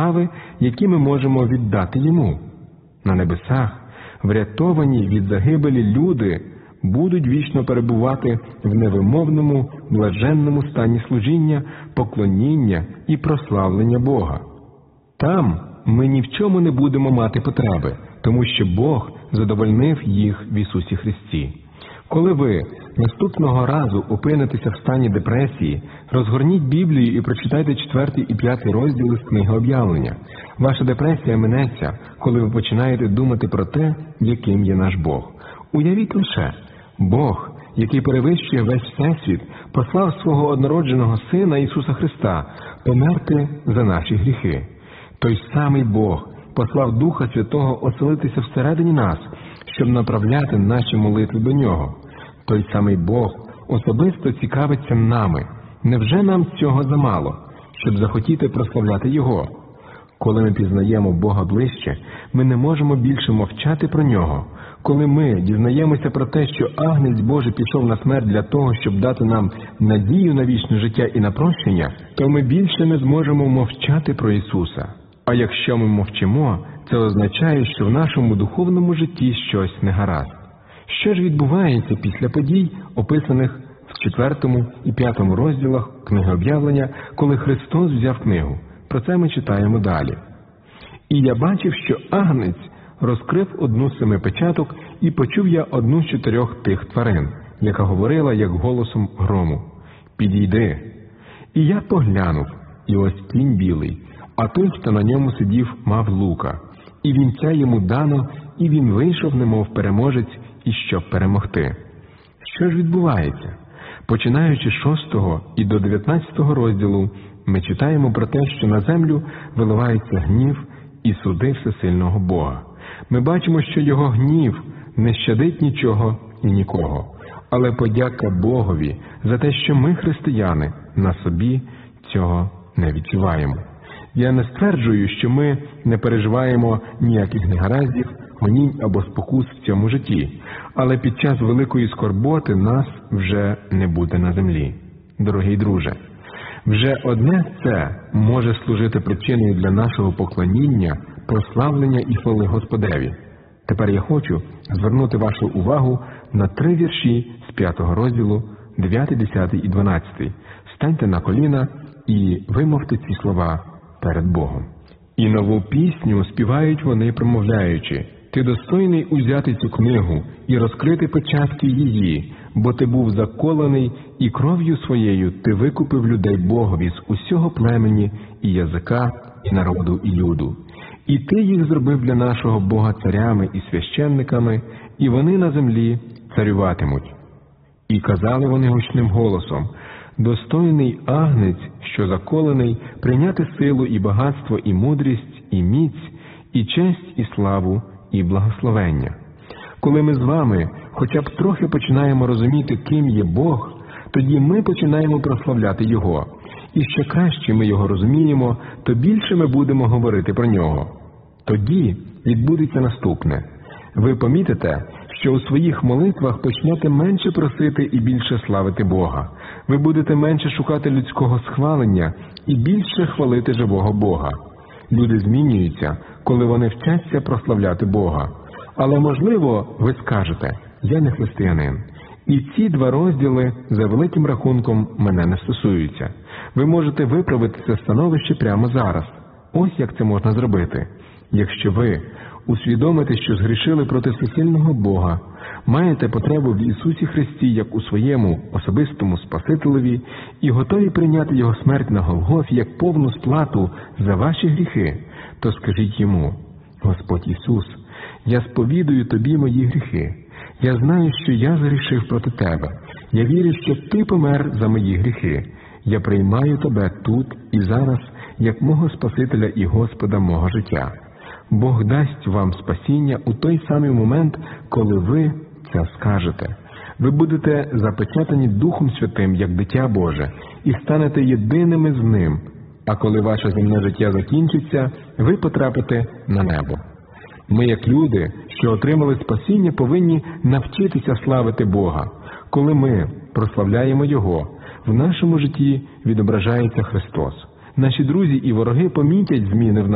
справи, які ми можемо віддати Йому. На небесах врятовані від загибелі люди будуть вічно перебувати в невимовному, блаженному стані служіння, поклоніння і прославлення Бога. Там ми ні в чому не будемо мати потреби, тому що Бог задовольнив їх в Ісусі Христі. Коли ви наступного разу опинитеся в стані депресії, розгорніть Біблію і прочитайте 4 і 5 розділи з книги Об'явлення. Ваша депресія минеться, коли ви починаєте думати про те, яким є наш Бог. Уявіть лише, Бог, який перевищує весь всесвіт, послав свого однородженого Сина Ісуса Христа померти за наші гріхи. Той самий Бог послав Духа Святого оселитися всередині нас, щоб направляти наші молитви до Нього. Той самий Бог особисто цікавиться нами. Невже нам цього замало, щоб захотіти прославляти Його? Коли ми пізнаємо Бога ближче, ми не можемо більше мовчати про Нього. Коли ми дізнаємося про те, що Агнець Божий пішов на смерть для того, щоб дати нам надію на вічне життя і на прощення, то ми більше не зможемо мовчати про Ісуса. А якщо ми мовчимо, це означає, що в нашому духовному житті щось не гаразд. Що ж відбувається після подій, описаних в 4 і 5 розділах книги Об'явлення, коли Христос взяв книгу? Про це ми читаємо далі. «І я бачив, що Агнець розкрив одну з 7 печаток, і почув я одну з 4 тих тварин, яка говорила, як голосом грому: «Підійди». І я поглянув, і ось кінь білий, а той, хто на ньому сидів, мав лука, і вінця йому дано, і він вийшов, немов переможець, і щоб перемогти». Що ж відбувається? Починаючи з 6 і до 19 розділу, ми читаємо про те, що на землю виливається гнів і суди всесильного Бога. Ми бачимо, що Його гнів не щадить нічого і нікого. Але подяка Богові за те, що ми, християни, на собі цього не відчуваємо. Я не стверджую, що ми не переживаємо ніяких негараздів, гонінь або спокус в цьому житті, але під час великої скорботи нас вже не буде на землі. Дорогий друже, вже одне це може служити причиною для нашого поклоніння, прославлення і хвали Господеві. Тепер я хочу звернути вашу увагу на 3 вірші з 5 розділу, 9, 10 і 12. Станьте на коліна і вимовте ці слова перед Богом. «І нову пісню співають вони, промовляючи: Ти достойний узяти цю книгу і розкрити печатки її, бо ти був заколений, і кров'ю своєю ти викупив людей Богові з усього племені і язика, і народу, і люду. І ти їх зробив для нашого Бога царями і священниками, і вони на землі царюватимуть. І казали вони гучним голосом: Достойний Агнець, що заколений, прийняти силу і багатство, і мудрість, і міць, і честь, і славу, і благословення». Коли ми з вами хоча б трохи починаємо розуміти, ким є Бог, тоді ми починаємо прославляти Його. І що краще ми Його розуміємо, то більше ми будемо говорити про Нього. Тоді відбудеться наступне. Ви помітите, що у своїх молитвах почнете менше просити і більше славити Бога. Ви будете менше шукати людського схвалення і більше хвалити живого Бога. Люди змінюються, коли вони вчаться прославляти Бога. Але, можливо, ви скажете: «Я не християнин». І ці 2 розділи, за великим рахунком, мене не стосуються. Ви можете виправити це становище прямо зараз. Ось як це можна зробити. Якщо ви усвідомите, що згрішили проти всесильного Бога, маєте потребу в Ісусі Христі як у своєму особистому Спасителеві і готові прийняти Його смерть на Голгофі як повну сплату за ваші гріхи, то скажіть Йому: «Господь Ісус, я сповідую Тобі мої гріхи. Я знаю, що я згрішив проти Тебе. Я вірю, що Ти помер за мої гріхи. Я приймаю Тебе тут і зараз, як мого Спасителя і Господа мого життя». Бог дасть вам спасіння у той самий момент, коли ви це скажете. Ви будете запечатані Духом Святим, як дитя Боже, і станете єдиними з Ним. А коли ваше земне життя закінчиться, ви потрапите на небо. Ми, як люди, що отримали спасіння, повинні навчитися славити Бога. Коли ми прославляємо Його, в нашому житті відображається Христос. Наші друзі і вороги помітять зміни в